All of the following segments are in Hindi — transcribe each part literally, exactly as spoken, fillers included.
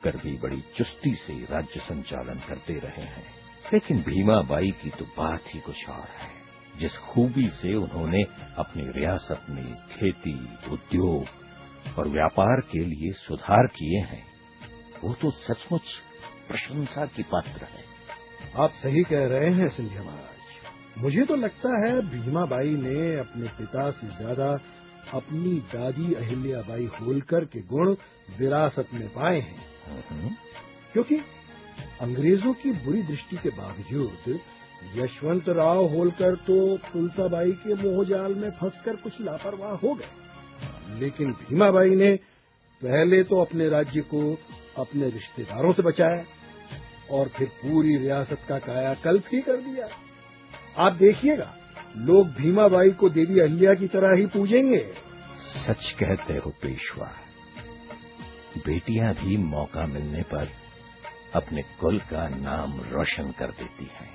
होलकर भी बड़ी चुस्ती से राज्य संचालन करते रहे हैं, लेकिन भीमाबाई की तो बात ही कुछ और है। जिस खूबी से उन्होंने अपनी रियासत में खेती, उद्योग और व्यापार के लिए सुधार किए हैं, वो तो सचमुच प्रशंसा की पात्र है। आप सही कह रहे हैं सिंधिया महाराज। मुझे तो लगता है भीमाबाई ने अपने पिता से ज्यादा अपनी दादी अहिल्याबाई होलकर के गुण विरासत में पाए हैं, क्योंकि अंग्रेजों की बुरी दृष्टि के बावजूद यशवंतराव होलकर तो तुलसाबाई के मोहजाल में फंसकर कुछ लापरवाह हो गए, लेकिन भीमाबाई ने पहले तो अपने राज्य को अपने रिश्तेदारों से बचाया और फिर पूरी रियासत का कायाकल्प ही कर दिया। आप देखिएगा, लोग भीमाबाई को देवी अहिल्या की तरह ही पूजेंगे। सच कहते हो पेशवा, बेटियां भी मौका मिलने पर अपने कुल का नाम रोशन कर देती हैं।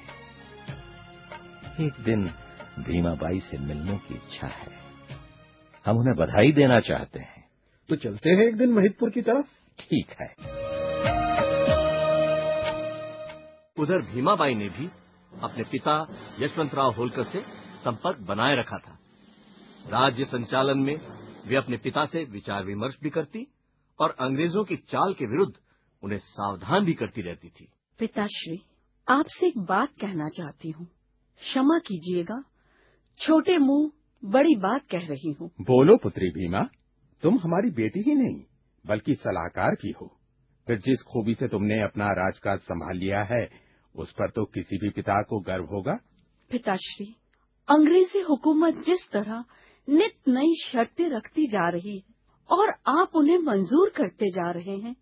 एक दिन भीमाबाई से मिलने की इच्छा है, हम उन्हें बधाई देना चाहते हैं। तो चलते हैं एक दिन महिदपुर की तरफ। ठीक है। उधर भीमाबाई ने भी अपने पिता यशवंतराव होलकर से संपर्क बनाए रखा था। राज्य संचालन में वे अपने पिता से विचार विमर्श भी करती और अंग्रेजों की चाल के विरुद्ध उन्हें सावधान भी करती रहती थी। पिताश्री, आपसे एक बात कहना चाहती हूँ, क्षमा कीजिएगा, छोटे मुंह बड़ी बात कह रही हूँ। बोलो पुत्री भीमा, तुम हमारी बेटी ही नहीं बल्कि सलाहकार की हो। फिर जिस खूबी से तुमने अपना राजकाज संभाल लिया है, उस पर तो किसी भी पिता को गर्व होगा। पिताश्री, अंग्रेजी हुकूमत जिस तरह नित नई शर्तें रखती जा रही है और आप उन्हें मंजूर करते जा रहे हैं,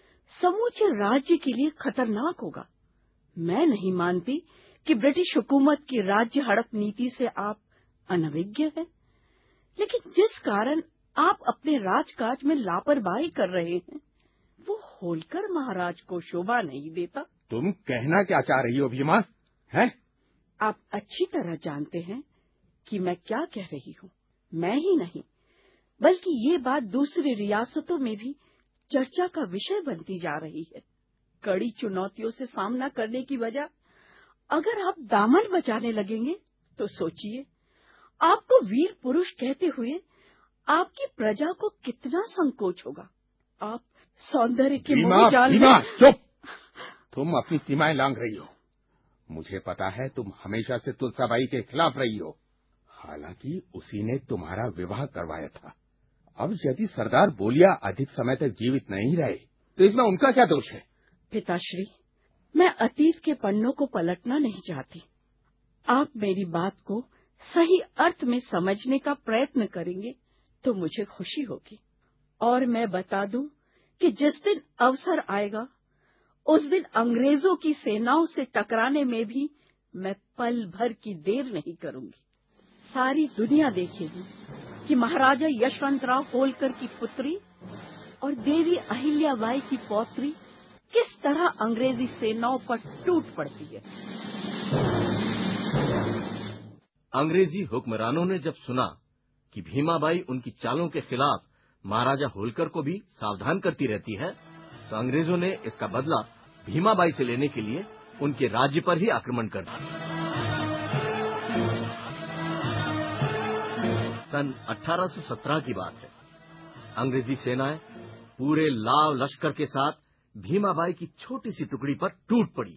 समूचे राज्य के लिए खतरनाक होगा। मैं नहीं मानती कि ब्रिटिश हुकूमत की राज्य हड़प नीति से आप अनभिज्ञ हैं, लेकिन जिस कारण आप अपने राजकाज में लापरवाही कर रहे हैं, वो होलकर महाराज को शोभा नहीं देता। तुम कहना क्या चाह रही हो भीमा? है? आप अच्छी तरह जानते हैं कि मैं क्या कह रही हूँ। मैं ही नहीं, बल्कि ये बात दूसरी रियासतों में भी चर्चा का विषय बनती जा रही है। कड़ी चुनौतियों से सामना करने की वजह अगर आप दामन बचाने लगेंगे तो सोचिए, आपको वीर पुरुष कहते हुए आपकी प्रजा को कितना संकोच होगा। आप सौंदर्य के मोहजाल में। चुप! तुम अपनी सीमाएं लांघ रही हो। मुझे पता है तुम हमेशा से तुलसाबाई के खिलाफ रही हो, हालांकि उसी ने तुम्हारा विवाह करवाया था। अब यदि सरदार बोलिया अधिक समय तक जीवित नहीं रहे तो इसमें उनका क्या दोष है? पिताश्री, मैं अतीत के पन्नों को पलटना नहीं चाहती। आप मेरी बात को सही अर्थ में समझने का प्रयत्न करेंगे तो मुझे खुशी होगी। और मैं बता दूं कि जिस दिन अवसर आएगा, उस दिन अंग्रेजों की सेनाओं से टकराने में भी मैं पल भर की देर नहीं करूंगी। सारी दुनिया देखेगी कि महाराजा यशवंतराव होलकर की पुत्री और देवी अहिल्याबाई की पौत्री किस तरह अंग्रेजी सेनाओं पर टूट पड़ती है। अंग्रेजी हुक्मरानों ने जब सुना कि भीमाबाई उनकी चालों के खिलाफ महाराजा होलकर को भी सावधान करती रहती है, तो अंग्रेजों ने इसका बदला भीमाबाई से लेने के लिए उनके राज्य पर ही आक्रमण कर दिया। सन अठारह सौ सत्रह की बात है। अंग्रेजी सेनाएं पूरे लाव लश्कर के साथ भीमाबाई की छोटी सी टुकड़ी पर टूट पड़ी।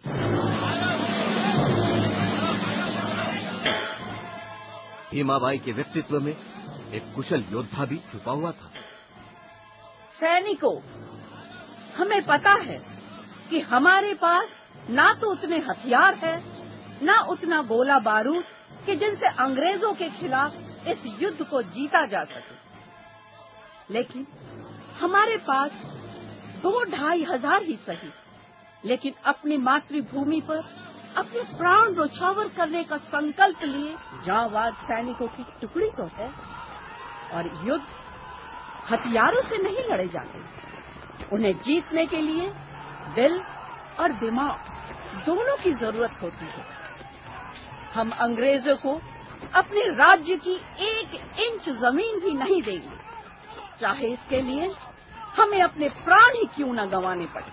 भीमाबाई के व्यक्तित्व में एक कुशल योद्धा भी छुपा हुआ था। सैनिकों, हमें पता है कि हमारे पास ना तो उतने हथियार है, ना उतना गोला बारूद कि जिनसे अंग्रेजों के खिलाफ इस युद्ध को जीता जा सके, लेकिन हमारे पास दो ढाई हजार ही सही, लेकिन अपनी मातृभूमि पर अपने प्राण न्यौछावर करने का संकल्प लिए जांबाज सैनिकों की टुकड़ी तो है। और युद्ध हथियारों से नहीं लड़े जाते, उन्हें जीतने के लिए दिल और दिमाग दोनों की जरूरत होती है। हम अंग्रेजों को अपने राज्य की एक इंच जमीन भी नहीं देंगे, चाहे इसके लिए हमें अपने प्राण ही क्यों न गंवाने पड़े।